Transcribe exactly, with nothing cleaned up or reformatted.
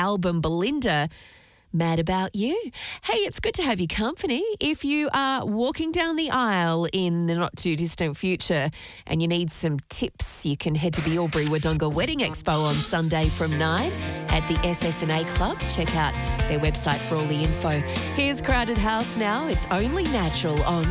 album Belinda, Mad About You. Hey, it's good to have your company. If you are walking down the aisle in the not too distant future and you need some tips, you can head to the Albury Wodonga Wedding Expo on Sunday from nine at the S S N A Club. Check out their website for all the info. Here's Crowded House now. It's only natural on